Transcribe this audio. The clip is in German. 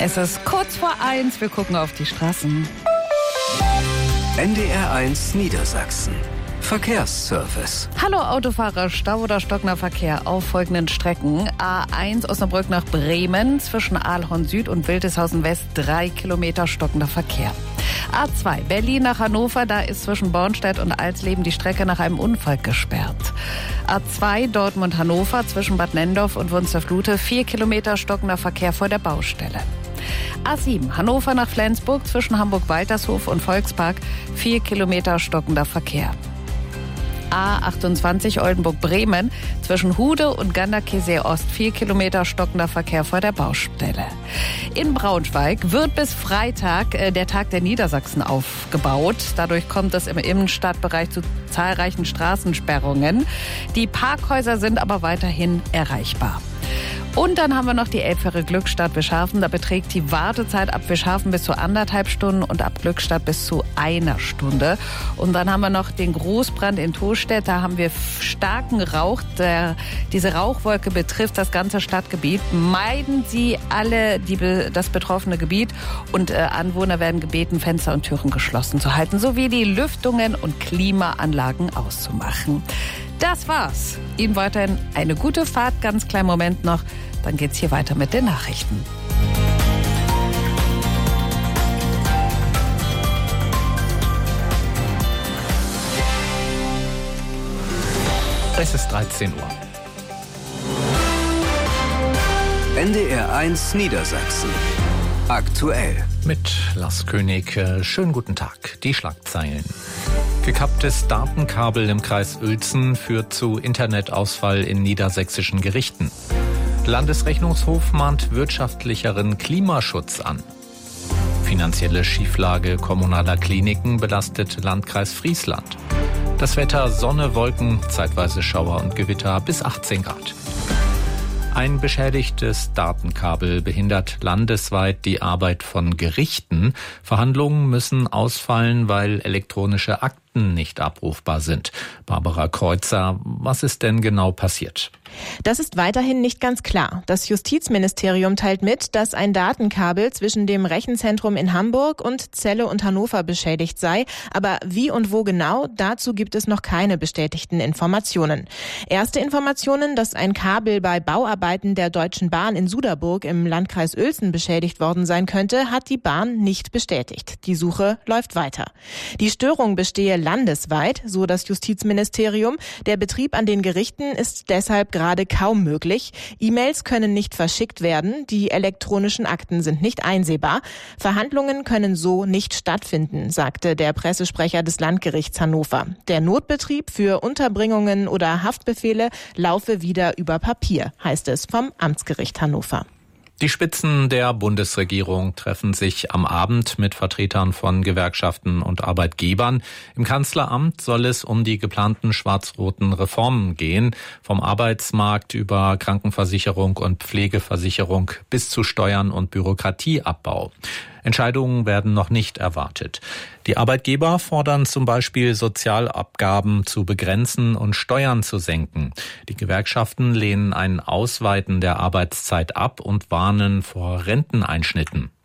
Es ist kurz vor 1, wir gucken auf die Straßen. NDR1 Niedersachsen. Verkehrsservice. Hallo Autofahrer, Stau oder stockender Verkehr auf folgenden Strecken. A1 Osnabrück nach Bremen zwischen Aalhorn Süd und Wildeshausen West 3 Kilometer stockender Verkehr. A2 Berlin nach Hannover, da ist zwischen Bornstedt und Alsleben die Strecke nach einem Unfall gesperrt. A2 Dortmund-Hannover zwischen Bad Nenndorf und Wunstorf-Lute 4 Kilometer stockender Verkehr vor der Baustelle. A7 Hannover nach Flensburg zwischen Hamburg-Waltershof und Volkspark 4 Kilometer stockender Verkehr. A28 Oldenburg-Bremen zwischen Hude und Ganderkesee Ost 4 Kilometer stockender Verkehr vor der Baustelle. In Braunschweig wird bis Freitag der Tag der Niedersachsen aufgebaut. Dadurch kommt es im Innenstadtbereich zu zahlreichen Straßensperrungen. Die Parkhäuser sind aber weiterhin erreichbar. Und dann haben wir noch die Elbfähre Glückstadt Bischhafen. Da beträgt die Wartezeit ab Bischhafen bis zu 1,5 Stunden und ab Glückstadt bis zu 1 Stunde. Und dann haben wir noch den Großbrand in Tostedt. Da haben wir starken Rauch. Diese Rauchwolke betrifft das ganze Stadtgebiet. Meiden Sie alle das betroffene Gebiet und Anwohner werden gebeten, Fenster und Türen geschlossen zu halten, sowie die Lüftungen und Klimaanlagen auszumachen. Das war's. Ihnen weiterhin eine gute Fahrt. Ganz kleinen Moment noch. Dann geht's hier weiter mit den Nachrichten. Es ist 13 Uhr. NDR1 Niedersachsen. Aktuell. Mit Lars König. Schönen guten Tag. Die Schlagzeilen. Gekapptes Datenkabel im Kreis Uelzen führt zu Internetausfall in niedersächsischen Gerichten. Landesrechnungshof mahnt wirtschaftlicheren Klimaschutz an. Finanzielle Schieflage kommunaler Kliniken belastet Landkreis Friesland. Das Wetter Sonne, Wolken, zeitweise Schauer und Gewitter bis 18 Grad. Ein beschädigtes Datenkabel behindert landesweit die Arbeit von Gerichten. Verhandlungen müssen ausfallen, weil elektronische Akten nicht abrufbar sind. Barbara Kreuzer, was ist denn genau passiert? Das ist weiterhin nicht ganz klar. Das Justizministerium teilt mit, dass ein Datenkabel zwischen dem Rechenzentrum in Hamburg und Celle und Hannover beschädigt sei. Aber wie und wo genau, dazu gibt es noch keine bestätigten Informationen. Erste Informationen, dass ein Kabel bei Bauarbeiten der Deutschen Bahn in Suderburg im Landkreis Uelzen beschädigt worden sein könnte, hat die Bahn nicht bestätigt. Die Suche läuft weiter. Die Störung bestehe landesweit, so das Justizministerium. Der Betrieb an den Gerichten ist deshalb gerade kaum möglich. E-Mails können nicht verschickt werden, die elektronischen Akten sind nicht einsehbar. Verhandlungen können so nicht stattfinden, sagte der Pressesprecher des Landgerichts Hannover. Der Notbetrieb für Unterbringungen oder Haftbefehle laufe wieder über Papier, heißt es vom Amtsgericht Hannover. Die Spitzen der Bundesregierung treffen sich am Abend mit Vertretern von Gewerkschaften und Arbeitgebern. Im Kanzleramt soll es um die geplanten schwarz-roten Reformen gehen, vom Arbeitsmarkt über Krankenversicherung und Pflegeversicherung bis zu Steuern und Bürokratieabbau. Entscheidungen werden noch nicht erwartet. Die Arbeitgeber fordern zum Beispiel, Sozialabgaben zu begrenzen und Steuern zu senken. Die Gewerkschaften lehnen ein Ausweiten der Arbeitszeit ab und warnen vor Renteneinschnitten.